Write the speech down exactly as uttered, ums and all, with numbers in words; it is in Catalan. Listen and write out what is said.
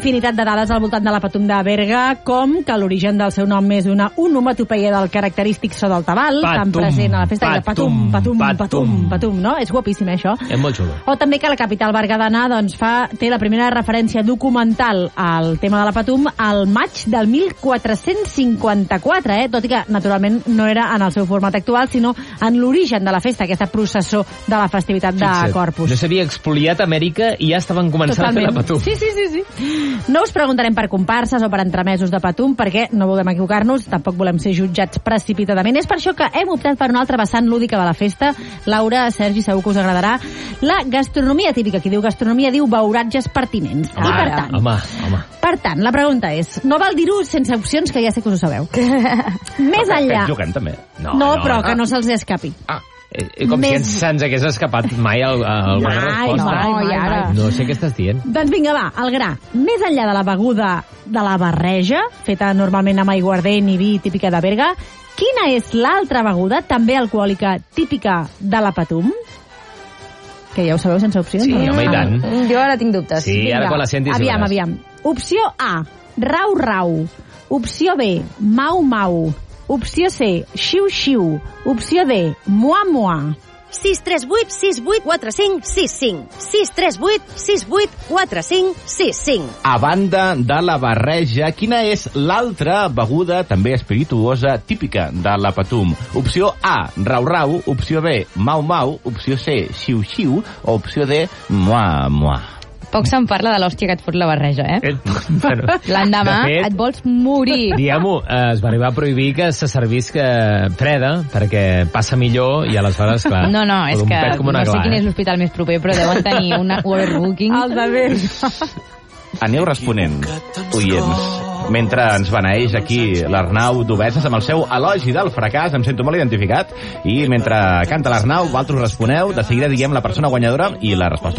infinitat de dades al voltant de la Patum de Berga, com que l'origen del seu nom és una onomatopeia del característic so del tabal, tan present a la festa de patum, patum, patum, patum, patum, no? És guapíssim, això. És molt xulo. O també que la capital berguedana doncs, fa, té la primera referència documental al tema de la Patum al maig del mil quatre-cents cinquanta-quatre, eh? Tot i que, naturalment, no era en el seu format actual, sinó en l'origen de la festa, aquesta processó de la festivitat de Fixa't, Corpus. no s'havia expoliat Amèrica i ja estaven començant Totalment. a fer la Patum. Sí, sí, sí, sí. No us preguntarem per comparses o per entremesos de Patum, perquè no volem equivocar-nos, tampoc volem ser jutjats precipitadament. És per això que hem optat per una altra vessant lúdica de la festa. Laura, Sergi, segur que us agradarà. La gastronomia típica. Qui diu gastronomia diu beuratges pertinents. Home, I per tant, home, home. per tant, la pregunta és, no val dir-ho sense opcions, que ja sé que us ho sabeu. Més enllà... Estem jugant, també. No, no, però que no se'ls escapi. Ah, eh, com Més- si se'ns hagués escapat mai el, el, alguna Mai, resposta. mai, mai, i ara? mai. No sé què estàs dient. Doncs vinga, va, el gra. Més enllà de la beguda de la barreja, feta normalment amb aiguardent i vi típica de Berga, quina és l'altra beguda, també alcohòlica, típica de la Patum? Que ja ho sabeu sense opcions? Sí, no? home, i tant. Jo ara tinc dubtes. Sí, ara quan la sentis Aviam, sabràs. aviam. Opció A, rau-rau. Opció B, mau-mau. Opció C, xiu-xiu. Opció D, mua-mua. sis tres vuit sis vuit quatre cinc sis cinc. sis tres vuit sis vuit quatre cinc sis cinc. A banda de la barreja, quina és l'altra beguda, també espirituosa, típica de la Patum? Opció A, rau-rau. Opció B, mau-mau. Opció C, xiu-xiu. O opció D, mua-mua. Poc se'n parla de l'hòstia que et fot la barreja, eh? Eh, bueno, L'endemà de fet, et vols morir. diguem-ho, eh, es va arribar a prohibir que se servisca freda, perquè passa millor i aleshores, clar... No, no, és un que pet com una no sé gla, quin eh? és l'hospital més proper, però deuen tenir una overbooking. El de Berga. Aneu responent, oients. Mentre ens beneeix aquí l'Arnau d'Obeses amb el seu elogi del fracàs, em sento molt identificat, i mentre canta l'Arnau, vosaltres responeu, de seguida diguem la persona guanyadora i la resposta